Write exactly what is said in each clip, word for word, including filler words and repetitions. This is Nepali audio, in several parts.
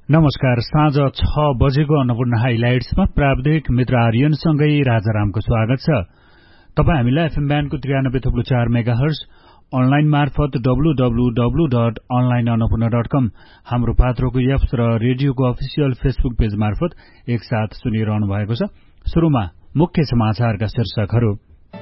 नमस्कार। साँझ छ बजेको अन्नपूर्ण हाइलाइट्समा प्राविधिक मित्र आर्यनसँगै राजारामको स्वागत छ। तपाईँ हामीलाई एफएम ब्यान्डको त्रियानब्बे थुप्रो चार मेगाहर्ज अनलाइन मार्फत W W W dot online Annapurna dot कम हाम्रो पात्रोको एप्स र रेडियोको अफिसियल फेसबुक पेज मार्फत एकसाथ सुनिरहनु भएको छ। सुरुमा मुख्य समाचारका शीर्षकहरू।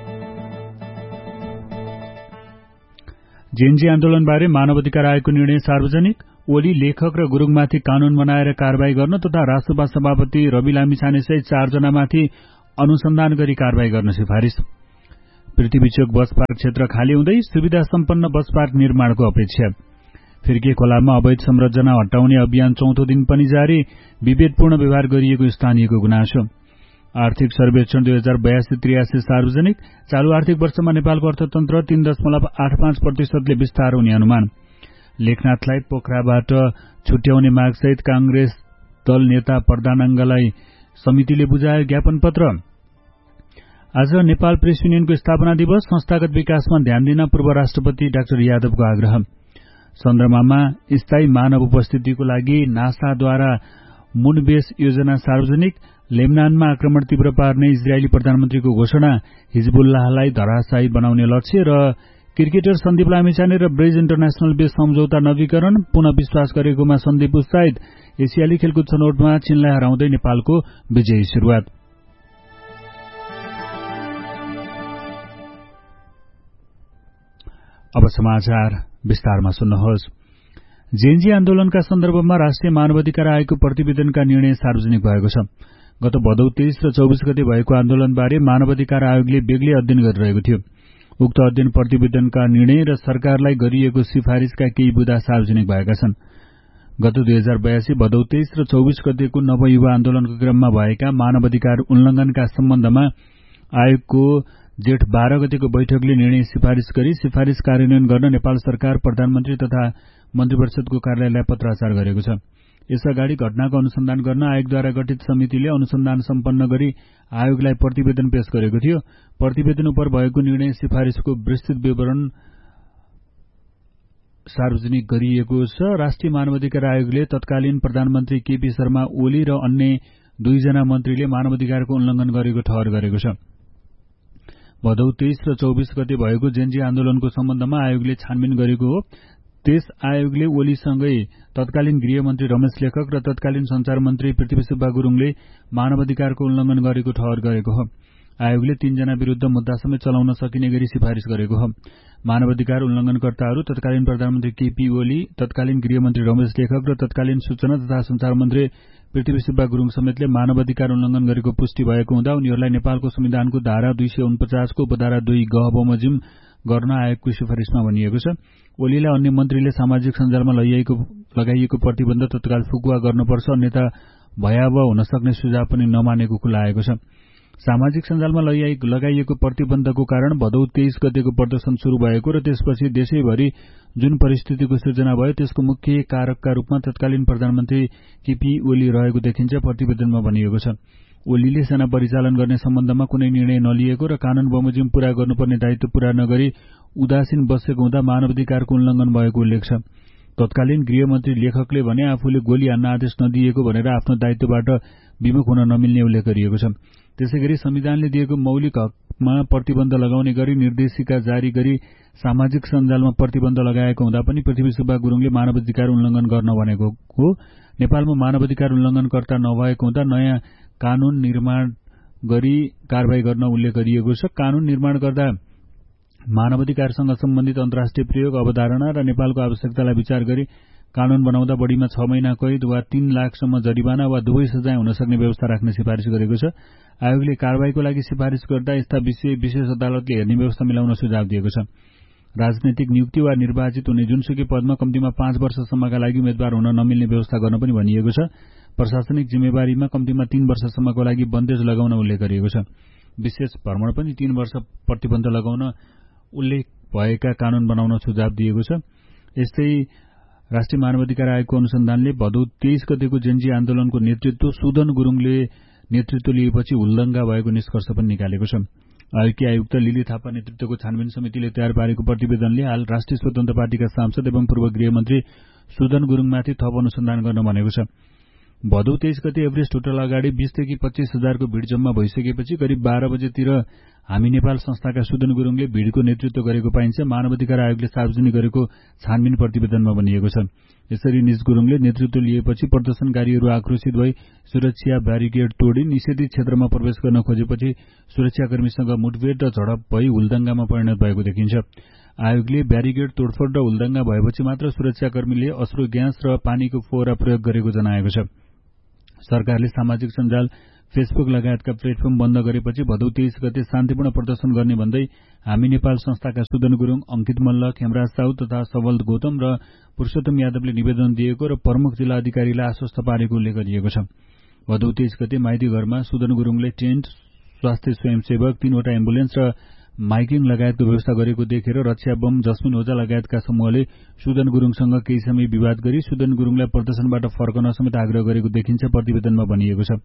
जेएनजी आन्दोलनबारे मानवाधिकार आयोगको निर्णय सार्वजनिक। ओली लेखक र गुरुङमाथि कानून बनाएर कारवाही गर्न तथा राष्ट्रपा सभापति रवि लामिछानेसहित चारजनामाथि अनुसन्धान गरी कारवाही गर्न सिफारिश। पृथ्वीचोक बस पार्क क्षेत्र खाली हुँदै सुविधा सम्पन्न बस पार्क निर्माणको अपेक्षा। फिर्के खोलामा अवैध संरचना हटाउने अभियान चौथो दिन पनि जारी। विभेदपूर्ण व्यवहार गरिएको स्थानीयको गुनासो। आर्थिक सर्वेक्षण दुई हजार बयासी त्रियासी सार्वजनिक। चालू आर्थिक वर्षमा नेपालको अर्थतन्त्र तीन दशमलव आठ पाँच प्रतिशतले विस्तार हुने अनुमान। लेखनाथलाई पोखराबाट छुट्याउने मागसहित कांग्रेस दल नेता प्रधानाङ्गलाई समितिले बुझायो ज्ञापन पत्र। आज नेपाल प्रेस युनियनको स्थापना दिवस। संस्थागत विकासमा ध्यान दिन पूर्व राष्ट्रपति डाक्टर यादवको आग्रह। चन्द्रमामा स्थायी मानव उपस्थितिको लागि नासाद्वारा मुनबेस योजना सार्वजनिक। लेबनानमा आक्रमण तीव्र पार्ने इजरायली प्रधानमन्त्रीको घोषणा। हिजबुल्लाहलाई धराशायी बनाउने लक्ष्य र क्रिकेटर सन्दीप लामिछाने र ब्रिज इन्टरनेशनल बीच सम्झौता नवीकरण पुनः विश्वास गरेकोमा सन्दीप उत्साहित। एसियाली खेलकुद छनौटमा चीनलाई हराउँदै नेपालको विजयी शुरूआत। अब समाचार विस्तारमा सुन्नुहोस्। जेएनजी आन्दोलनका सन्दर्भमा राष्ट्रिय मानवाधिकार आयोगको प्रतिवेदनका निर्णय सार्वजनिक भएको छ। गत भदौ तेइस र चौबिस गते भएको आन्दोलनबारे मानवाधिकार आयोगले बेग्लै अध्ययन गरिरहेको थियो। उक्त अध्ययन प्रतिवेदनका निर्णय र सरकारलाई गरिएको सिफारिशका केही बुँदा सार्वजनिक भएका छन्। गत दुई हजार बयासी भदौ तेइस र चौबिस गतेको नवयुवा आन्दोलनको क्रममा भएका मानवाधिकार उल्लंघनका सम्बन्धमा आयोगको जेठ बाह्र गतेको बैठकले निर्णय सिफारिश गरी सिफारिश कार्यान्वयन गर्न नेपाल सरकार प्रधानमन्त्री तथा मन्त्रीपरिषदको कार्यालयलाई पत्राचार गरेको छ। यसअगाडि घटनाको अनुसन्धान गर्न आयोगद्वारा गठित समितिले अनुसन्धान सम्पन्न गरी आयोगलाई प्रतिवेदन पेश गरेको थियो। प्रतिवेदन उप भएको निर्णय सिफारिशको विस्तृत विवरण सार्वजनिक गरिएको छ। राष्ट्रिय मानवाधिकार आयोगले तत्कालीन प्रधानमन्त्री केपी शर्मा ओली र अन्य दुईजना मन्त्रीले मानवाधिकारको उल्लंघन गरेको ठहर गरेको छ। भदौ तेइस र चौबिस गते भएको जेएनजी आन्दोलनको सम्बन्धमा आयोगले छानबिन गरेको हो। त्यस आयोगले ओलीसँगै तत्कालीन गृहमन्त्री रमेश लेखक र तत्कालीन संचार मन्त्री पृथ्वीसुब्बा गुरुङले मानवाधिकारको उल्लंघन गरेको ठहर गरेको हो। आयोगले तीनजना विरूद्ध मुद्दा समेत चलाउन सकिने गरी सिफारिश गरेको हो। मानवाधिकार उल्लंघनकर्ताहरू तत्कालीन प्रधानमन्त्री केपी ओली, तत्कालीन गृहमन्त्री रमेश लेखक र तत्कालीन सूचना तथा संचार मन्त्री पृथ्वीसुब्बा गुरुङ समेतले मानवाधिकार उल्लंघन गरेको पुष्टि भएको हुँदा उनीहरूलाई नेपालको संविधानको धारा दुई सय उनपचासको उपधारा दुई ग बमोजिम गर्न आयोगको सिफारिशमा भनिएको छ। ओलीलाई अन्य मन्त्रीले सामाजिक सञ्जालमा लगाइएको प्रतिबन्ध तत्काल फुकुवा गर्नुपर्छ, अन्यथा भयावह हुन सक्ने सुझाव पनि नमानेको खुला आएको छ। सामाजिक सञ्जालमा लगाइएको प्रतिबन्धको कारण भदौ तेइस गतेको प्रदर्शन शुरू भएको र त्यसपछि देशैभरि जुन परिस्थितिको सृजना भयो त्यसको मुख्य कारकका रूपमा तत्कालीन प्रधानमन्त्री केपी ओली रहेको देखिन्छ प्रतिवेदनमा भनिएको छ। ओलीले सेना परिचालन गर्ने सम्बन्धमा कुनै निर्णय नलिएको र कानून बमोजिम पूरा गर्नुपर्ने दायित्व पूरा नगरी उदासीन बसेको हुँदा मानवाधिकारको उल्लंघन भएको उल्लेख छ। तत्कालीन गृहमन्त्री लेखकले भने आफूले गोली हान्न आदेश नदिएको भनेर आफ्नो दायित्वबाट विमुख हुन नमिल्ने उल्लेख गरिएको छ। त्यसैगरी संविधानले दिएको मौलिक हकमा प्रतिबन्ध लगाउने गरी निर्देशिका जारी गरी सामाजिक सञ्जालमा प्रतिबन्ध लगाएको हुँदा पनि पृथ्वीसुब्बा गुरुङले मानवाधिकार उल्लंघन गर्न भनेको हो। नेपालमा मानवाधिकार उल्लंघनकर्ता नभएको हुँदा नयाँ कानून निर्माण गरी कारवाही गर्न उल्लेख गरिएको छ। कानून निर्माण गर्दा मानवाधिकारसँग सम्बन्धित अन्तर्राष्ट्रिय प्रयोग अवधारणा र नेपालको आवश्यकतालाई विचार गरी कानून बनाउँदा बढ़ीमा छ महिना कैद वा तीन लाखसम्म जरिवाना वा दुवै सजाय हुन सक्ने व्यवस्था राख्ने सिफारिश गरेको छ। आयोगले कारवाहीको लागि सिफारिश गर्दा यस्ता विषय विशेष अदालतले हेर्ने व्यवस्था मिलाउन सुझाव दिएको छ। राजनैतिक नियुक्ति वा निर्वाचित हुने जुनसुकै पदमा कम्तीमा पाँच वर्षसम्मका लागि उम्मेद्वार हुन नमिल्ने व्यवस्था गर्न पनि भनिएको छ। प्रशासनिक जिम्मेवारीमा कम्तीमा तीन वर्षसम्मको लागि बन्देज लगाउन उल्लेख गरिएको छ। विशेष भ्रमण पनि तीन वर्ष प्रतिबन्ध लगाउन उल्लेख भएका कानून बनाउन सुझाव दिएको छ। यस्तै राष्ट्रिय मानवाधिकार आयोगको अनुसन्धानले भदौ तेइस गतेको जेएनजी आन्दोलनको नेतृत्व सुदन गुरुङले नेतृत्व लिएपछि उल्लङ्घा भएको निष्कर्ष पनि निकालेको छ। आयोगकी आयुक्त लिली थापा नेतृत्वको छानबिन समितिले तयार पारेको प्रतिवेदनले हाल राष्ट्रिय स्वतन्त्र पार्टीका सांसद एवं पूर्व गृहमन्त्री सुदन गुरुङमाथि थप अनुसन्धान गर्न भनेको छ। भदौ तेइस गते एभरेस्ट होटल अगाडि बीसदेखि पच्चीस हजारको भीड़ जम्मा भइसकेपछि करिब बाह्र बजेतिर हामी नेपाल संस्थाका सुदन गुरुङले भीड़को नेतृत्व गरेको पाइन्छ। मानवाधिकार आयोगले सार्वजनिक गरेको छानबिन प्रतिवेदनमा भनिएको छ। यसरी निज गुरुङले नेतृत्व लिएपछि प्रदर्शनकारीहरू आक्रोशित भई सुरक्षा ब्यारिकेड तोडी निषेधित क्षेत्रमा प्रवेश गर्न खोजेपछि सुरक्षाकर्मीसँग मुठभेड र झडप भई हुलदंगामा परिणत भएको देखिन्छ। आयोगले ब्यारिकेड तोडफोड र हुलदंगा भएपछि मात्र सुरक्षाकर्मीले अश्रु ग्यास र पानीको फोहरा प्रयोग गरेको जनाएको छ। सरकारले सामाजिक सञ्जाल फेसबुक लगायतका प्लेटफर्म बन्द गरेपछि भदौ तेइस गते शान्तिपूर्ण प्रदर्शन गर्ने भन्दै हामी नेपाल संस्थाका सुदन गुरुङ, अंकित मल्ल, खेमराज साहु तथा सबल गौतम र पुरुषोत्तम यादवले निवेदन दिएको र प्रमुख जिल्ला अधिकारीलाई आश्वस्त पारेको उल्लेख गरिएको छ। भदौ तेइस गते माइती घरमा सुदन गुरुङले टेन्ट, स्वास्थ्य स्वयंसेवक, तीनवटा एम्बुलेन्स र माइकिङ लगायतको व्यवस्था गरेको देखेर रक्षा बम जस्मिन ओझा लगायतका समूहले सुदन गुरुङसँग केही समय विवाद गरी सुदन गुरुङलाई प्रदर्शनबाट फर्कन समेत आग्रह गरेको देखिन्छ प्रतिवेदनमा भनिएको छ।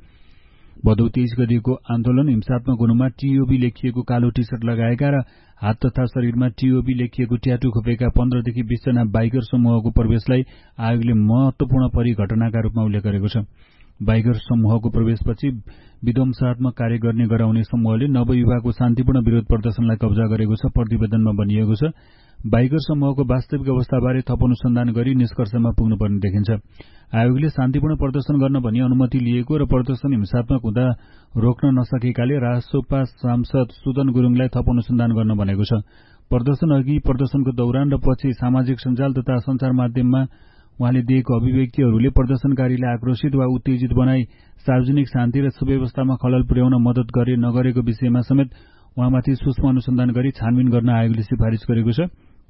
भदौ तेइस गतिको आन्दोलन हिंसात्मक हुनुमा टीओबी लेखिएको कालो टी सर्ट लगाएका र हात तथा शरीरमा टीओबी लेखिएको ट्याटु खोपेका पन्ध्रदेखि बीस जना बाइकर समूहको प्रवेशलाई आयोगले महत्वपूर्ण परिघटनाका रूपमा उल्लेख गरेको छ। बाइकर समूहको प्रवेशपछि विध्वंसात्मक कार्य गर्ने गराउने समूहले नवयुवाको शान्तिपूर्ण विरोध प्रदर्शनलाई कब्जा गरेको छ। प्रतिवेदनमा भनिएको छ, बाइकर समूहको वास्तविक अवस्थाबारे थप अनुसन्धान गरी निष्कर्षमा पुग्नुपर्ने देखिन्छ। आयोगले शान्तिपूर्ण प्रदर्शन गर्न भनी अनुमति लिएको र प्रदर्शन हिंसात्मक हुँदा रोक्न नसकेकाले रासोपा सांसद सुदन गुरुङलाई थप अनुसन्धान गर्न भनेको छ। प्रदर्शन अघि, प्रदर्शनको दौरान र पछि सामाजिक सञ्जाल तथा सञ्चार माध्यममा उहाँले दिएको अभिव्यक्तिहरूले प्रदर्शनकारीलाई आक्रोशित वा उत्तेजित बनाई सार्वजनिक शान्ति र सुव्यवस्थामा खलल पुर्याउन मद्दत गरे नगरेको विषयमा समेत उहाँमाथि सूक्ष्म अनुसन्धान गरी छानबिन गर्न आयोगले सिफारिस गरेको छ।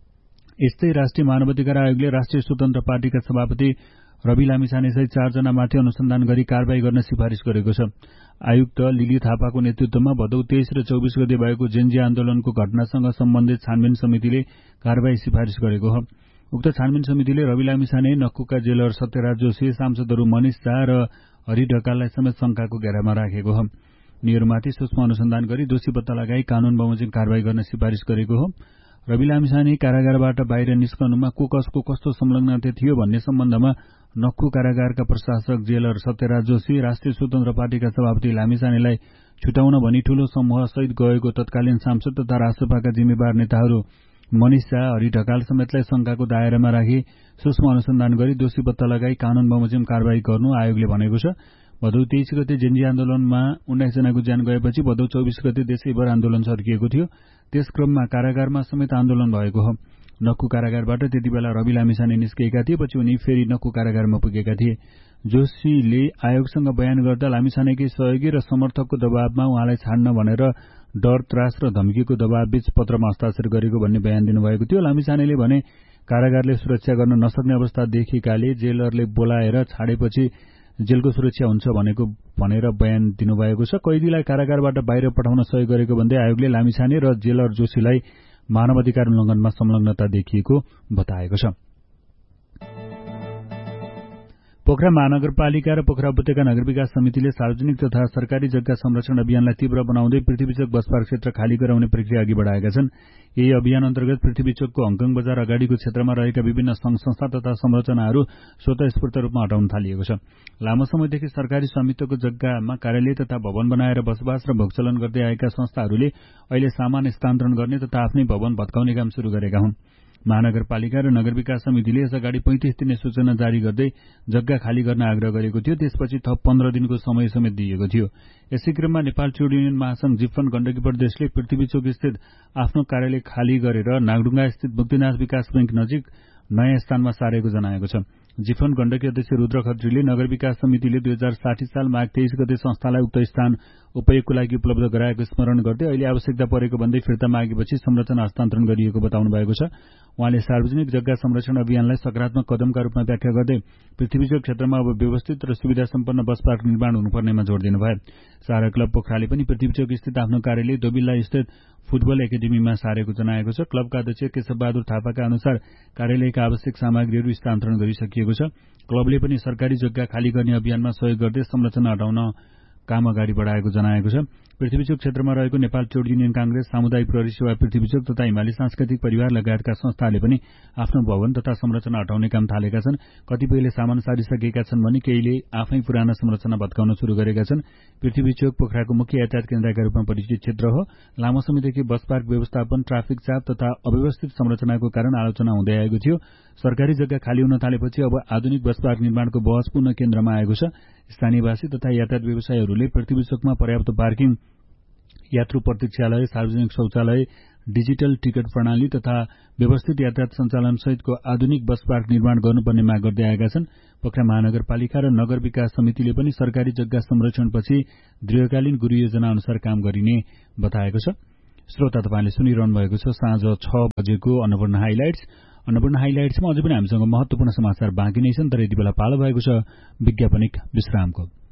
यस्तै राष्ट्रिय मानवाधिकार आयोगले राष्ट्रिय स्वतन्त्र पार्टीका सभापति रवि लामिछानेसहित चारजनामाथि अनुसन्धान गरी कारवाही गर्न सिफारिस गरेको छ। आयुक्त लिली थापाको नेतृत्वमा भदौ तेइस र चौबिस गते भएको जेन्जी आन्दोलनको घटनासँग सम्बन्धित छानबिन समितिले कारवाही सिफारिस गरेको हो। उक्त छानबिन समितिले रवि लामिछाने, नक्कुका जेलर सत्यराज जोशी, सांसदहरू मनिष झा र हरि ढकाललाई समेत शंकाको घेरामा राखेको हो। यिनीहरूमाथि सूक्ष्म अनुसन्धान गरी दोषी पत्ता लगाई कानून बमोजिम कारवाही गर्न सिफारिस गरेको हो। रवि लामिछाने कारागारबाट बाहिर निस्कनुमा को कसको कस्तो संलग्नता थियो भन्ने सम्बन्धमा नक्कु कारागारका प्रशासक जेलर सत्यराज जोशी, राष्ट्रिय स्वतन्त्र पार्टीका सभापति लामिछानेलाई छुटाउन भनी ठूलो समूह सहित गएको तत्कालीन सांसद तथा राष्ट्रपाका जिम्मेवार नेताहरू मनिष झा, हरि ढकाल समेतलाई शंकाको दायरामा राखी सूक्ष्म अनुसन्धान गरी दोषी पत्ता लगाई कानून बमोजिम कारवाही गर्नु आयोगले भनेको छ। भदौ तेइस गते जेन्जी आन्दोलनमा उन्नाइस जनाको ज्यान गएपछि भदौ चौबिस गते देशैभर आन्दोलन सर्किएको थियो। त्यस क्रममा कारागारमा समेत आन्दोलन भएको हो। नक्कु कारागारबाट त्यति बेला रवि लामिछाने निस्केका थिए, पछि उनी फेरि नक्कु कारागारमा पुगेका थिए। जोशीले आयोगसँग बयान गर्दा लामिछानेकै सहयोगी र समर्थकको दबावमा उहाँलाई छाड्न भनेर डर, त्रास र धम्कीको दबावबीच पत्रमा हस्ताक्षर गरेको भन्ने बयान दिनुभएको थियो। लामिछानेले भने कारागारले सुरक्षा गर्न नसक्ने अवस्था देखेकाले जेलरले बोलाएर छाडेपछि जेलको सुरक्षा हुन्छ भनेको भनेर बयान दिनुभएको छ। कैदीलाई कारागारबाट बाहिर पठाउन सहयोग गरेको भन्दै आयोगले लामिछाने र जेलर जोशीलाई मानवाधिकार उल्लङ्घनमा संलग्नता देखिएको बताएको छ। पोखरा महानगरपालिका र पोखरा उपत्यका नगर विकास समितिले सार्वजनिक तथा सरकारी जग्गा संरक्षण अभियानलाई तीव्र बनाउँदै पृथ्वीचोक बस पार्क क्षेत्र खाली गराउने प्रक्रिया अघि बढाएका छन्। यही अभियान अन्तर्गत पृथ्वीचोकको हङकङ बजार अगाडिको क्षेत्रमा रहेका विभिन्न संघ संस्था तथा संरचनाहरू स्वतःस्फूर्त रूपमा हटाउन थालिएको छ। लामो समयदेखि सरकारी स्वामित्वको जग्गामा कार्यालय तथा भवन बनाएर बसोबास र भोगचलन गर्दै आएका संस्थाहरूले अहिले सामान स्थानान्तरण गर्ने तथा आफ्नै भवन भत्काउने काम शुरू गरेका हुन्। महानगरपालिका र नगर विकास समितिले यसअगाडि पैंतिस दिने सूचना जारी गर्दै जग्गा खाली गर्न आग्रह गरेको थियो। त्यसपछि थप पन्ध्र दिनको समय समेत दिएको थियो। यसै क्रममा नेपाल ट्रेड युनियन महासंघ जिफन गण्डकी प्रदेशले पृथ्वीचोक स्थित आफ्नो कार्यालय खाली गरेर नागढुङ्गा स्थित मुक्तिनाथ विकास बैंक नजिक नयाँ स्थानमा सारेको जनाएको छ। जिफन गण्डकी अध्यक्ष रुद्र खत्रीले नगर विकास समितिले दुई हजार साठी साल माघ तेइस गते संस्थालाई उक्त स्थान उपयोगको लागि उपलब्ध गराएको स्मरण गर्दै अहिले आवश्यकता परेको भन्दै फिर्ता मागेपछि संरचना हस्तान्तरण गरिएको बताउनु भएको छ। उहाँले सार्वजनिक जग्गा संरक्षण अभियानलाई सकारात्मक कदमका रूपमा व्याख्या गर्दै पृथ्वीचोक क्षेत्रमा अब व्यवस्थित र सुविधा सम्पन्न बस पार्क निर्माण हुनुपर्नेमा जोड़ दिनुभयो। सारा क्लब पोखराले पनि पृथ्वीचोक स्थित आफ्नो कार्यालय दोबिल्ला स्थित फुटबल एकाडेमीमा सारेको जनाएको छ। क्लबका अध्यक्ष केशव बहादुर थापाका अनुसार कार्यालयका आवश्यक सामग्रीहरू स्थानान्तरण गरिसकिएको छ। क्लबले पनि सरकारी जग्गा खाली गर्ने अभियानमा सहयोग गर्दै संरचना हटाउन काम अगाडि बढाएको जनाएको छ। पृथ्वीचोक क्षेत्रमा रहेको नेपाल ट्रेड युनियन कांग्रेस, सामुदायिक प्रहरी सेवा पृथ्वीचोक तथा हिमाली सांस्कृतिक परिवार लगायतका संस्थाले पनि आफ्नो भवन तथा संरचना हटाउने काम थालेका छन्। कतिपयले सामान सारिसकेका छन् भने केहीले आफै पुराना संरचना भत्काउन शुरू गरेका छन्। पृथ्वीचोक पोखराको मुख्य यातायात केन्द्रका रूपमा परिचित क्षेत्र हो। लामो समयदेखि बस पार्क व्यवस्थापन, ट्राफिक चाप तथा अव्यवस्थित संरचनाको कारण आलोचना हुँदै आएको थियो। सरकारी जग्गा खाली हुन थालेपछि अब आधुनिक बस पार्क निर्माणको बहस पुनः केन्द्रमा आएको छ। स्थानीयवासी तथा यातायात व्यवसायीहरूले पृथ्वीचोकमा पर्याप्त पार्किङ, यात्रु प्रतीक्षालय, सार्वजनिक शौचालय, डिजिटल टिकट प्रणाली तथा व्यवस्थित यातायात सञ्चालन सहितको आधुनिक बस पार्क निर्माण गर्नुपर्ने माग गर्दै आएका छन्। पोखरा महानगरपालिका र नगर विकास समितिले पनि सरकारी जग्गा संरक्षणपछि दीर्घकालीन गुरुयोजना अनुसार काम गरिने बताएको छ। श्रोता, तपाईले सुनिरहनु भएको छ साँझ छ बजेको अन्नपूर्ण हाइलाइट्स। अन्नपूर्ण हाइलाइट्समा अझै पनि हामीसँग महत्वपूर्ण समाचार बाँकी नै छन्, तर यति बेला पालो भएको छ विज्ञापनिक विश्रामको।